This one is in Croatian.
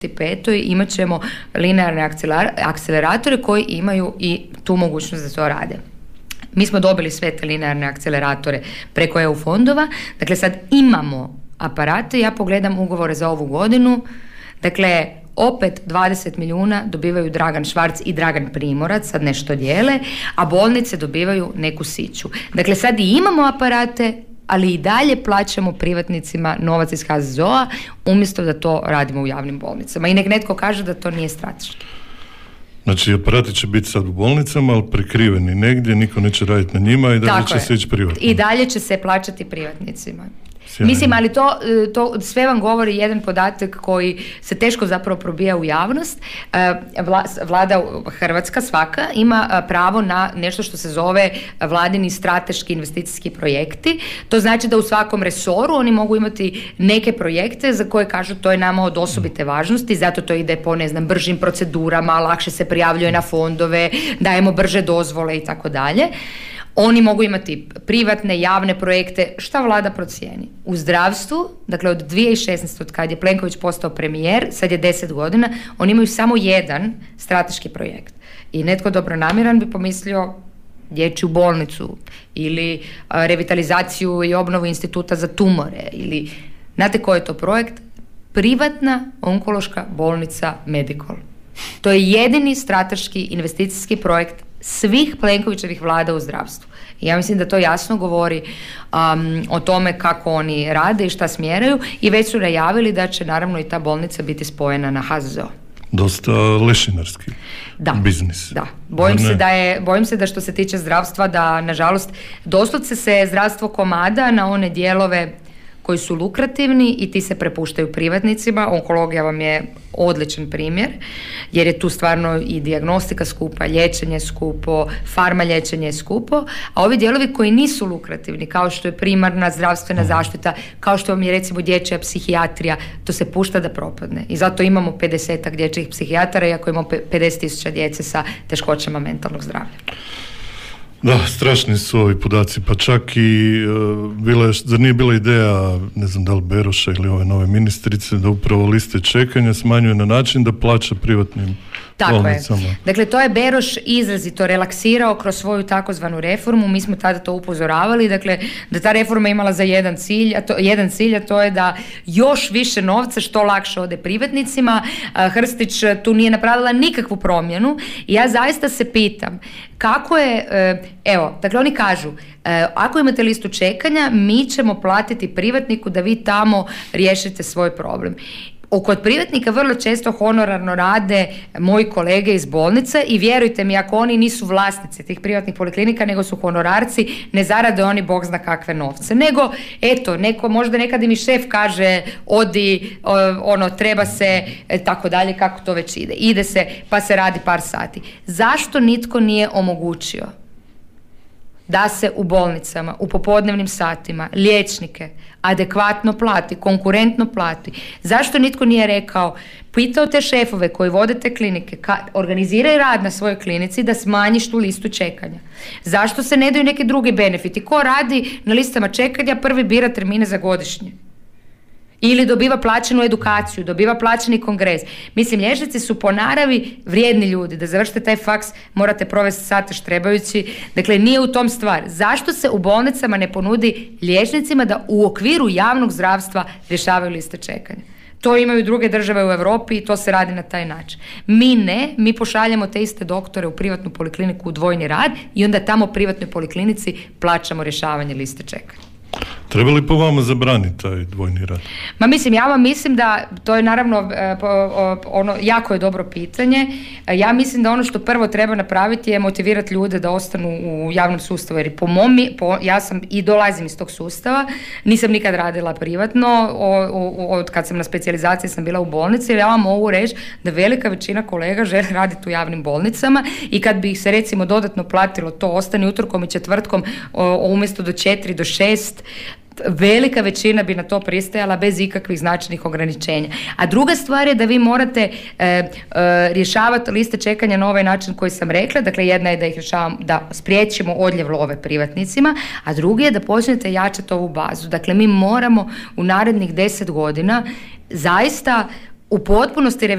2025. imat ćemo linearne akceleratore koji imaju i tu mogućnost da to rade. Mi smo dobili sve te linearne akceleratore preko EU fondova, dakle sad imamo aparate, ja pogledam ugovore za ovu godinu, dakle opet 20 milijuna dobivaju Dragan Švarc i Dragan Primorac, sad nešto dijele, a bolnice dobivaju neku siću. Dakle sad i imamo aparate, ali i dalje plaćamo privatnicima novac iz HZZO-a umjesto da to radimo u javnim bolnicama. I nek netko kaže da to nije strateški. Znači, aparati će biti sad u bolnicama, ali prikriveni negdje, niko neće raditi na njima i dalje će se ići privatno. I dalje će se plaćati privatnicima. Mislim, ali to sve vam govori jedan podatak koji se teško zapravo probija u javnost. Vlada Hrvatska svaka ima pravo na nešto što se zove vladini strateški investicijski projekti. To znači da u svakom resoru oni mogu imati neke projekte za koje kažu to je nama od osobite važnosti, zato to ide po, bržim procedurama, lakše se prijavljuje na fondove, dajemo brže dozvole i tako dalje. Oni mogu imati privatne, javne projekte, šta vlada procijeni. U zdravstvu, dakle od 2016. od kad je Plenković postao premijer, sad je 10 godina, oni imaju samo jedan strateški projekt. I netko dobronamjeran bi pomislio dječju bolnicu ili revitalizaciju i obnovu instituta za tumore ili, znate koji je to projekt? Privatna onkološka bolnica Medikol. To je jedini strateški investicijski projekt svih Plenkovićevih vlada u zdravstvu. I ja mislim da to jasno govori o tome kako oni rade i šta smjeraju i već su najavili da će naravno i ta bolnica biti spojena na HZZO. Dosta lešinarski biznis. Da, bojim se da što se tiče zdravstva da nažalost doslovce se zdravstvo komada na one dijelove koji su lukrativni i ti se prepuštaju privatnicima. Onkologija vam je odličan primjer, jer je tu stvarno i dijagnostika skupa, liječenje skupo, farma liječenje je skupo, a ovi dijelovi koji nisu lukrativni, kao što je primarna zdravstvena zaštita, kao što vam je recimo dječja psihijatrija, to se pušta da propadne. I zato imamo 50-ak dječjih psihijatara, iako imamo 50.000 djece sa teškoćama mentalnog zdravlja. Da, strašni su ovi podaci, pa čak i zar nije bila ideja, ne znam da li Beroša ili ove nove ministrice, da upravo liste čekanja smanjuje na način da plaća privatnim bolnicama. Je. Dakle, to je Beroš izrazito relaksirao kroz svoju takozvanu reformu, mi smo tada to upozoravali, dakle, da ta reforma imala za jedan cilj, a to je da još više novca što lakše ode privatnicima. Hrstić tu nije napravila nikakvu promjenu i ja zaista se pitam kako je, dakle oni kažu, ako imate listu čekanja, mi ćemo platiti privatniku da vi tamo riješite svoj problem. Kod privatnika vrlo često honorarno rade moji kolege iz bolnice i vjerujte mi, ako oni nisu vlasnici tih privatnih poliklinika, nego su honorarci, ne zarade oni bog zna kakve novce. Nego, možda nekad im i šef kaže, odi, treba se, tako dalje, kako to već ide. Ide se, pa se radi par sati. Zašto nitko nije omogućio da se u bolnicama, u popodnevnim satima, liječnike adekvatno plati, konkurentno plati? Zašto nitko nije rekao, pitao te šefove koji vode te klinike, organiziraj rad na svojoj klinici da smanjiš tu listu čekanja? Zašto se ne daju neki drugi benefiti? Ko radi na listama čekanja, prvi bira termine za godišnje? Ili dobiva plaćenu edukaciju, dobiva plaćeni kongres. Mislim, liječnici su po naravi vrijedni ljudi. Da završite taj faks morate provesti sate štrebajući. Dakle, nije u tom stvar. Zašto se u bolnicama ne ponudi liječnicima da u okviru javnog zdravstva rješavaju liste čekanja? To imaju druge države u Europi i to se radi na taj način. Mi pošaljemo te iste doktore u privatnu polikliniku u dvojni rad i onda tamo u privatnoj poliklinici plaćamo rješavanje liste čekanja. Treba li po vama zabraniti taj dvojni rad? Ja vam mislim da to je naravno jako je dobro pitanje. Ja mislim da ono što prvo treba napraviti je motivirati ljude da ostanu u javnom sustavu, jer ja sam i dolazim iz tog sustava, nisam nikad radila privatno, od kad sam na specijalizaciji sam bila u bolnici, jer ja vam mogu reći da velika većina kolega žele raditi u javnim bolnicama i kad bi ih se recimo dodatno platilo to, ostani utorkom i četvrtkom umjesto do 4 do 6, velika većina bi na to pristajala bez ikakvih značajnih ograničenja. A druga stvar je da vi morate rješavati liste čekanja na ovaj način koji sam rekla. Dakle, jedna je da ih rješavamo, da spriječimo odljev love privatnicima, a drugi je da počnete jačati ovu bazu. Dakle, mi moramo u narednih 10 godina zaista u potpunosti